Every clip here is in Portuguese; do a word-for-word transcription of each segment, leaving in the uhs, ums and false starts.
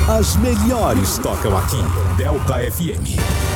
As melhores tocam aqui. Delta F M.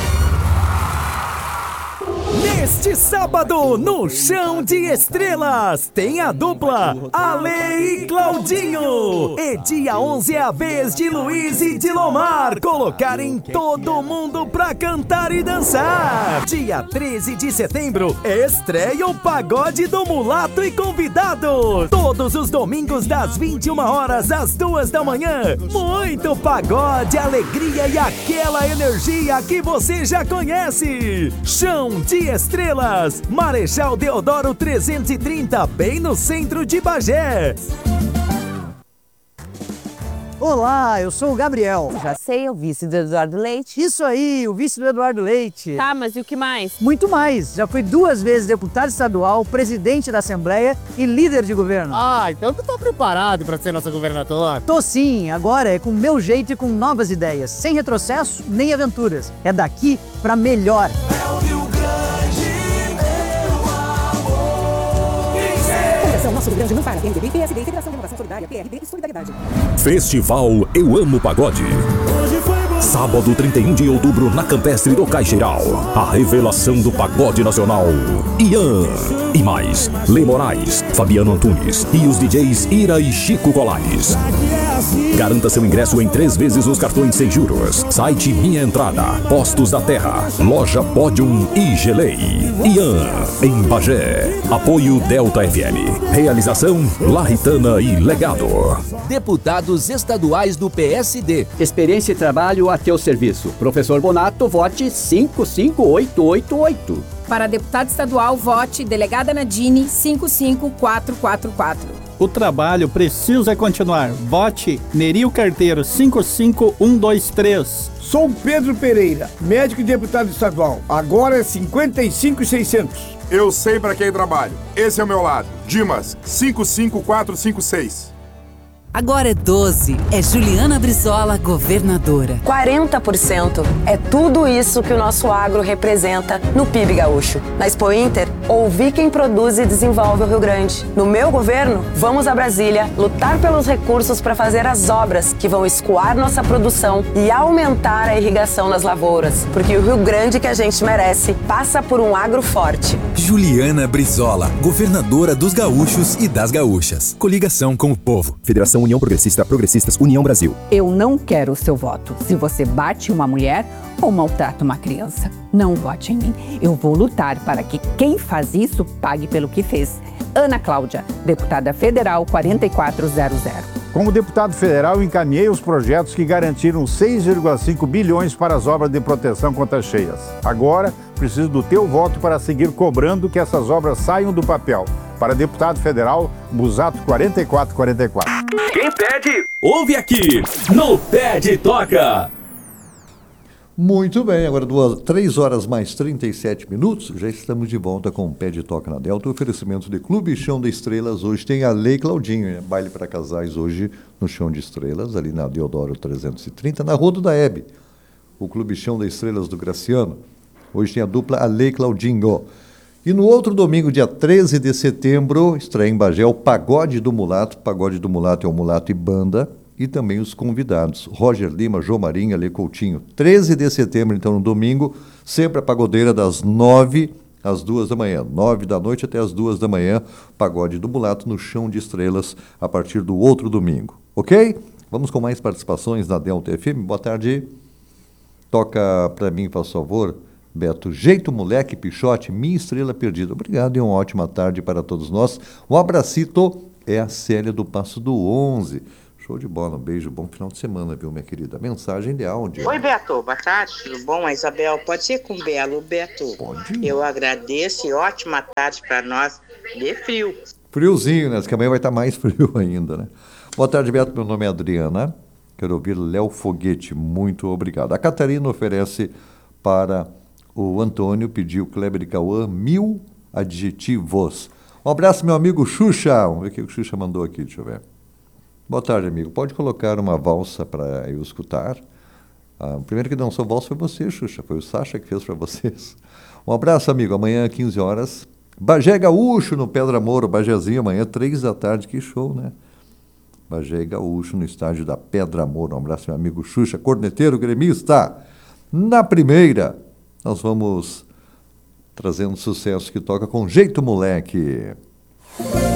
Neste sábado, no Chão de Estrelas, tem a dupla Ale e Claudinho. E dia onze é a vez de Luiz e de Lomar colocarem todo mundo pra cantar e dançar. Dia treze de setembro, estreia o Pagode do Mulato e convidados. Todos os domingos das vinte e uma horas às duas da manhã. Muito pagode, alegria e aquela energia que você já conhece. Chão de Estrelas, Marechal Deodoro trezentos e trinta, bem no centro de Bagé. Olá, eu sou o Gabriel. Já sei, é o vice do Eduardo Leite. Isso aí, o vice do Eduardo Leite. Tá, mas e o que mais? Muito mais. Já fui duas vezes deputado estadual, presidente da Assembleia e líder de governo. Ah, então tu tá preparado para ser nosso governador? Tô sim, agora é com o meu jeito e com novas ideias. Sem retrocesso, nem aventuras. É daqui pra melhor. É o Rio Grande, meu amor. Federação Nosso Rio Grande não para. P M D B, P S D, Federação de Inovação Solidária, P R B e Solidariedade. Festival Eu Amo Pagode. Sábado, trinta e um de outubro, na Campestre do Caixeiral. A revelação do pagode nacional. Ian. E mais, Lê Moraes, Fabiano Antunes e os D Js Ira e Chico Colares. Garanta seu ingresso em três vezes nos cartões sem juros. Site Minha Entrada, Postos da Terra, Loja Podium e Gelei. Ian, em Bagé. Apoio Delta F M. Realização Larritana e Legado. Deputados estaduais do P S D. Experiência e trabalho a teu serviço. Professor Bonato, vote cinco cinco oito oito oito. Para deputado estadual, vote Delegada Nadine cinco cinco quatro quatro quatro. O trabalho precisa continuar. Vote Nerio Carteiro cinco cinco um dois três. Sou Pedro Pereira, médico e deputado estadual. Agora é cinquenta e cinco mil e seiscentos. Eu sei para quem trabalho. Esse é o meu lado. Dimas cinco cinco quatro cinco seis. Agora é doze. É Juliana Brizola, governadora. quarenta por cento. É tudo isso que o nosso agro representa no P I B gaúcho. Na Expo Inter, ouvi quem produz e desenvolve o Rio Grande. No meu governo, vamos a Brasília lutar pelos recursos para fazer as obras que vão escoar nossa produção e aumentar a irrigação nas lavouras. Porque o Rio Grande que a gente merece passa por um agro forte. Juliana Brizola, governadora dos gaúchos e das gaúchas. Coligação com o povo. Federação União Progressista, Progressistas, União Brasil. Eu não quero o seu voto. Se você bate uma mulher ou maltrata uma criança, não vote em mim. Eu vou lutar para que quem faz isso pague pelo que fez. Ana Cláudia, deputada federal quatro quatro zero zero. Como deputado federal, encaminhei os projetos que garantiram seis vírgula cinco bilhões para as obras de proteção contra cheias. Agora, preciso do teu voto para seguir cobrando que essas obras saiam do papel. Para deputado federal, Busato quatro quatro quatro quatro. Quem pede, ouve aqui no Pede Toca. Muito bem, agora duas, três horas mais trinta e sete minutos, já estamos de volta com o Pede Toca na Delta, oferecimento de Clube Chão de Estrelas. Hoje tem a Lei Claudinho, né? Baile para casais hoje no Chão de Estrelas, ali na Deodoro trezentos e trinta, na Rua da Hebe. O Clube Chão de Estrelas do Graciano. Hoje tem a dupla a Lei Claudinho. E no outro domingo, dia treze de setembro, estreia em Bagé o Pagode do Mulato. Pagode do Mulato é o Mulato e Banda. E também os convidados, Roger Lima, João Marinho, Ale Coutinho. treze de setembro, então, no domingo, sempre a pagodeira das nove às duas da manhã. nove da noite até as duas da manhã, Pagode do Mulato no Chão de Estrelas, a partir do outro domingo. Ok? Vamos com mais participações na Delta F M. Boa tarde. Toca para mim, por favor, Beto. Jeito Moleque, Pichote, Minha Estrela Perdida. Obrigado e uma ótima tarde para todos nós. Um abracito é a Célia do Passo do onze. Show de bola, um beijo, bom final de semana, viu, minha querida? Mensagem de áudio. Oi, Beto, boa tarde, tudo bom? A Isabel, pode ser com o Belo, Beto? Pode. Eu agradeço e ótima tarde para nós, de frio. Friozinho, né? Que amanhã vai estar mais frio ainda, né? Boa tarde, Beto, meu nome é Adriana, quero ouvir Léo Foguete, muito obrigado. A Catarina oferece para o Antônio, pediu Kleber e Cauã, mil adjetivos. Um abraço, meu amigo Xuxa, vamos ver o que o Xuxa mandou aqui, deixa eu ver. Boa tarde, amigo. Pode colocar uma valsa para eu escutar? Ah, o primeiro que dançou valsa foi você, Xuxa. Foi o Sacha que fez para vocês. Um abraço, amigo. Amanhã, quinze horas. Bagé Gaúcho, no Pedra Moura. Bagézinho, amanhã, três da tarde. Que show, né? Bagé e Gaúcho, no estádio da Pedra Moura. Um abraço, meu amigo Xuxa, corneteiro gremista. Na primeira, nós vamos trazendo sucesso que toca com Jeito Moleque.